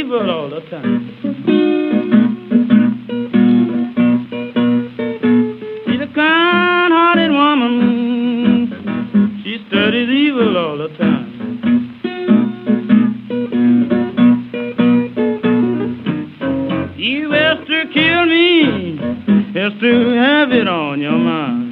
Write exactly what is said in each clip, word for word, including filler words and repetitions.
evil all the time. She's a kind-hearted woman. She studies evil all the time. You best to kill me, best to have it on your mind.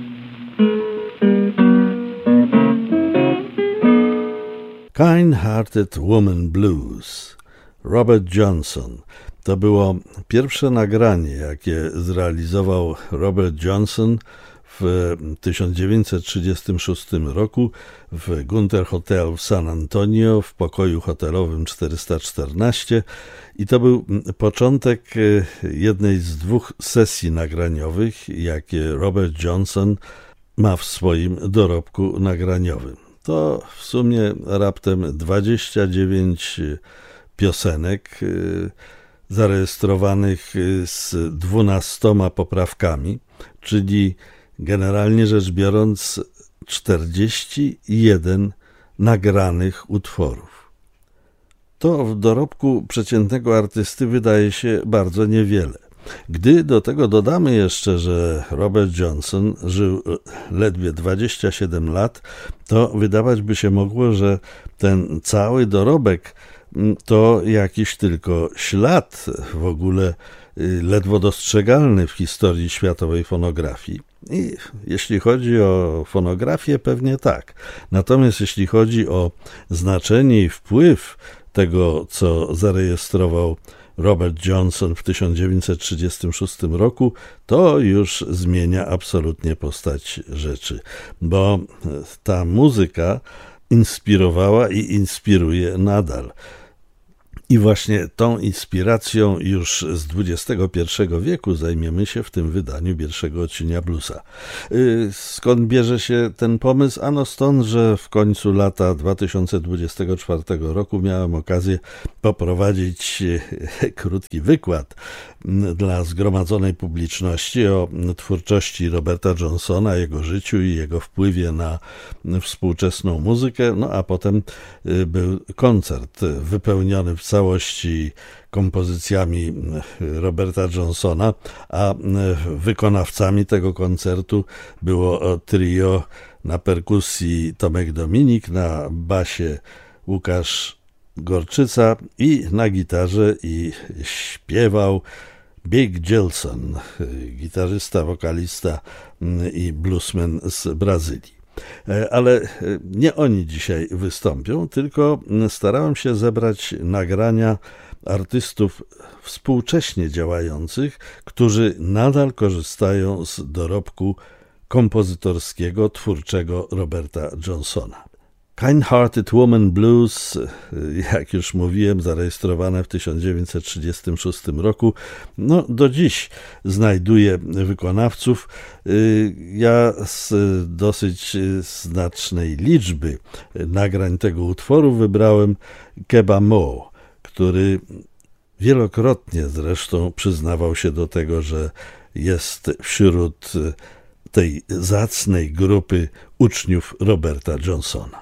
Kind-Hearted Woman Blues, Robert Johnson. To było pierwsze nagranie, jakie zrealizował Robert Johnson w tysiąc dziewięćset trzydziestym szóstym roku w Gunther Hotel w San Antonio w pokoju hotelowym czterysta czternaście i to był początek jednej z dwóch sesji nagraniowych, jakie Robert Johnson ma w swoim dorobku nagraniowym. To w sumie raptem dwadzieścia dziewięć piosenek zarejestrowanych z dwunastoma poprawkami, czyli generalnie rzecz biorąc czterdzieści jeden nagranych utworów. To w dorobku przeciętnego artysty wydaje się bardzo niewiele. Gdy do tego dodamy jeszcze, że Robert Johnson żył ledwie dwadzieścia siedem lat, to wydawać by się mogło, że ten cały dorobek to jakiś tylko ślad w ogóle ledwo dostrzegalny w historii światowej fonografii. I jeśli chodzi o fonografię, pewnie tak. Natomiast jeśli chodzi o znaczenie i wpływ tego, co zarejestrował Robert Johnson w tysiąc dziewięćset trzydziestym szóstym roku, to już zmienia absolutnie postać rzeczy, bo ta muzyka inspirowała i inspiruje nadal. I właśnie tą inspiracją już z dwudziestego pierwszego wieku zajmiemy się w tym wydaniu pierwszego odcienia bluesa. Skąd bierze się ten pomysł? Ano stąd, że w końcu lata dwa tysiące dwudziestego czwartego roku miałem okazję poprowadzić krótki wykład dla zgromadzonej publiczności o twórczości Roberta Johnsona, jego życiu i jego wpływie na współczesną muzykę, no a potem był koncert wypełniony w całości kompozycjami Roberta Johnsona, a wykonawcami tego koncertu było trio na perkusji Tomek Dominik, na basie Łukasz Gorczyca i na gitarze i śpiewał Big Gilson, gitarzysta, wokalista i bluesman z Brazylii. Ale nie oni dzisiaj wystąpią, tylko starałem się zebrać nagrania artystów współcześnie działających, którzy nadal korzystają z dorobku kompozytorskiego, twórczego Roberta Johnsona. Kind-Hearted Woman Blues, jak już mówiłem, zarejestrowane w tysiąc dziewięćset trzydziestym szóstym roku, no do dziś znajduje wykonawców. Ja z dosyć znacznej liczby nagrań tego utworu wybrałem Keba Mo, który wielokrotnie zresztą przyznawał się do tego, że jest wśród tej zacnej grupy uczniów Roberta Johnsona.